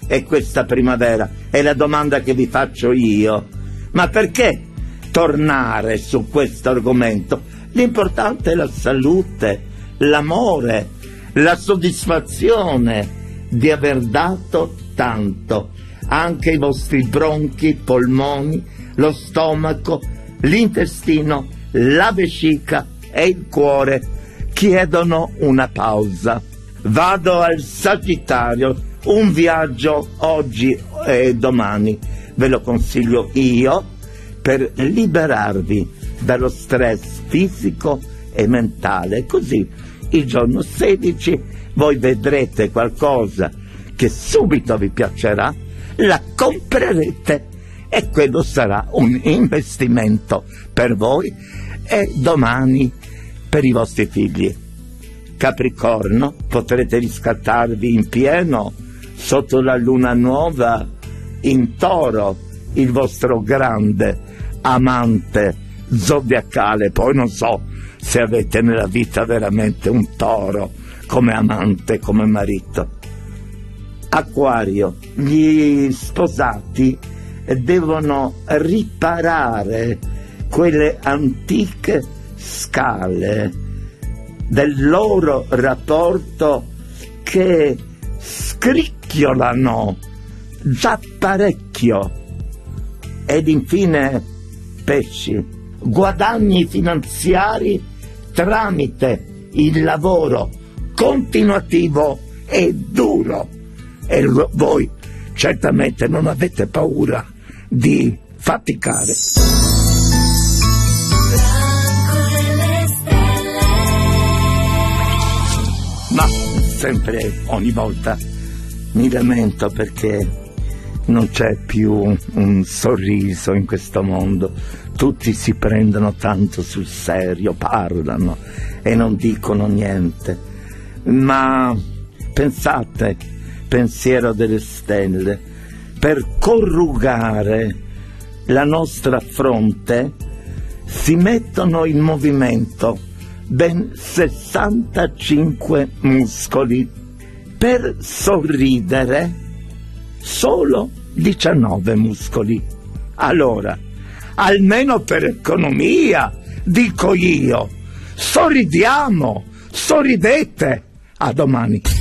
è questa primavera? È la domanda che vi faccio io. Ma perché tornare su questo argomento? L'importante è la salute, l'amore, la soddisfazione di aver dato tanto. Anche i vostri bronchi, i polmoni, lo stomaco, l'intestino, la vescica e il cuore chiedono una pausa. Vado al Sagittario, un viaggio oggi e domani, ve lo consiglio io, per liberarvi dallo stress fisico e mentale. Così il giorno 16 voi vedrete qualcosa che subito vi piacerà, la comprerete e quello sarà un investimento per voi e domani per i vostri figli. Capricorno, potrete riscattarvi in pieno sotto la luna nuova in Toro, il vostro grande amante zodiacale. Poi non so se avete nella vita veramente un Toro come amante, come marito. Acquario, gli sposati devono riparare quelle antiche scale del loro rapporto che scricchiolano già parecchio. Ed infine pesci, guadagni finanziari tramite il lavoro continuativo e duro. E voi certamente non avete paura di faticare. Ma sempre, ogni volta mi lamento perché non c'è più un sorriso in questo mondo. Tutti si prendono tanto sul serio, parlano e non dicono niente. Ma pensate, pensiero delle stelle, per corrugare la nostra fronte si mettono in movimento ben 65 muscoli, per sorridere solo 19 muscoli. Allora, almeno per economia, dico io, sorridiamo, sorridete. A domani.